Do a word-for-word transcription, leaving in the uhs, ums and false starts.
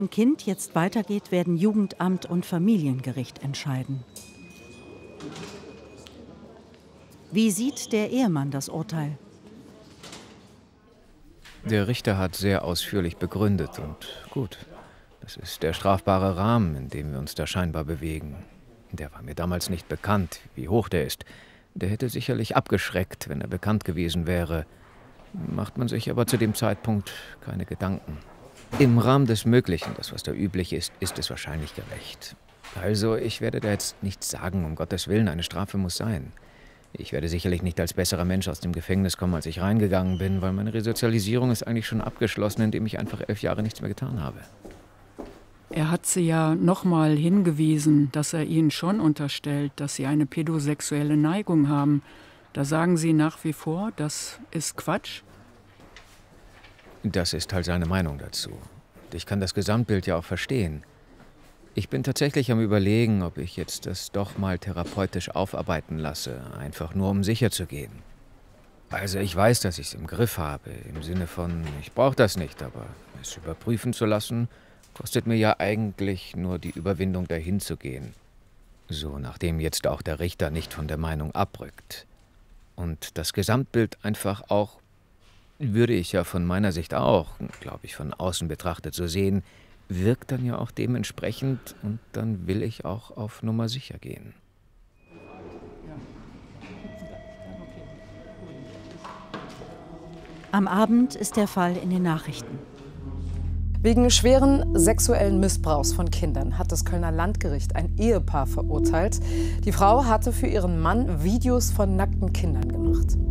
Ein Kind jetzt weitergeht, werden Jugendamt und Familiengericht entscheiden. Wie sieht der Ehemann das Urteil? Der Richter hat sehr ausführlich begründet und gut, das ist der strafbare Rahmen, in dem wir uns da scheinbar bewegen. Der war mir damals nicht bekannt, wie hoch der ist. Der hätte sicherlich abgeschreckt, wenn er bekannt gewesen wäre. Macht man sich aber zu dem Zeitpunkt keine Gedanken. Im Rahmen des Möglichen, das was da üblich ist, ist es wahrscheinlich gerecht. Also ich werde da jetzt nichts sagen, um Gottes Willen, eine Strafe muss sein. Ich werde sicherlich nicht als besserer Mensch aus dem Gefängnis kommen, als ich reingegangen bin, weil meine Resozialisierung ist eigentlich schon abgeschlossen, indem ich einfach elf Jahre nichts mehr getan habe. Er hat Sie ja nochmal hingewiesen, dass er Ihnen schon unterstellt, dass Sie eine pädosexuelle Neigung haben. Da sagen Sie nach wie vor, das ist Quatsch? Das ist halt seine Meinung dazu. Und ich kann das Gesamtbild ja auch verstehen. Ich bin tatsächlich am Überlegen, ob ich jetzt das doch mal therapeutisch aufarbeiten lasse, einfach nur um sicher zu gehen. Also ich weiß, dass ich es im Griff habe, im Sinne von, ich brauche das nicht, aber es überprüfen zu lassen, kostet mir ja eigentlich nur die Überwindung, dahin zu gehen. So, nachdem jetzt auch der Richter nicht von der Meinung abrückt. Und das Gesamtbild einfach auch, würde ich ja von meiner Sicht auch, glaube ich, von außen betrachtet so sehen, wirkt dann ja auch dementsprechend und dann will ich auch auf Nummer sicher gehen. Am Abend ist der Fall in den Nachrichten. Wegen schweren sexuellen Missbrauchs von Kindern hat das Kölner Landgericht ein Ehepaar verurteilt. Die Frau hatte für ihren Mann Videos von nackten Kindern gemacht.